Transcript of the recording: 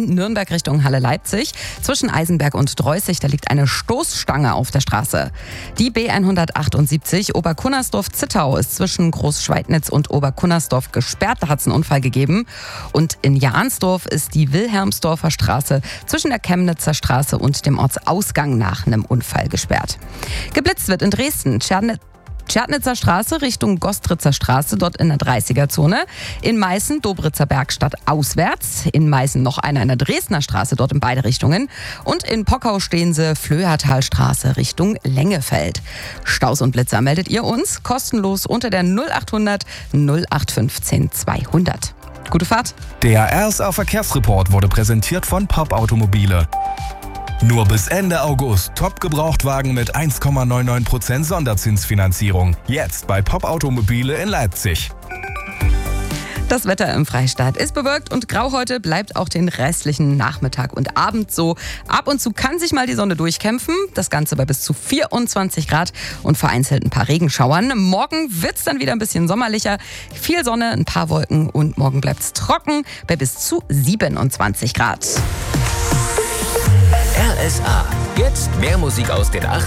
A9 Nürnberg Richtung Halle Leipzig. Zwischen Eisenberg und Dreußig, da liegt eine Stoßstange auf der Straße. Die B178 Oberkunnersdorf-Zittau ist zwischen Großschweidnitz und Oberkunnersdorf gesperrt. Da hat es einen Unfall gegeben. Und in Jahnsdorf ist die Wilhelmsdorfer Straße zwischen der Chemnitzer Straße und dem Ortsausgang nach einem Unfall gesperrt. Geblitzt wird in Dresden. Tschernitzer Straße Richtung Gostritzer Straße, dort in der 30er-Zone. In Meißen, Dobritzer Bergstadt auswärts. In Meißen noch einer in der Dresdner Straße, dort in beide Richtungen. Und in Pockau stehen sie, Flöhertalstraße Richtung Lengefeld. Staus und Blitzer meldet ihr uns kostenlos unter der 0800 0815 200. Gute Fahrt. Der RSA Verkehrsreport wurde präsentiert von Pop Automobile. Nur bis Ende August Top-Gebrauchtwagen mit 1,99% Sonderzinsfinanzierung. Jetzt bei Pop Automobile in Leipzig. Das Wetter im Freistaat ist bewölkt und grau heute, bleibt auch den restlichen Nachmittag und Abend so. Ab und zu kann sich mal die Sonne durchkämpfen. Das Ganze bei bis zu 24 Grad und vereinzelt ein paar Regenschauern. Morgen wird es dann wieder ein bisschen sommerlicher. Viel Sonne, ein paar Wolken und morgen bleibt es trocken bei bis zu 27 Grad. RSA. Jetzt mehr Musik aus den 80ern.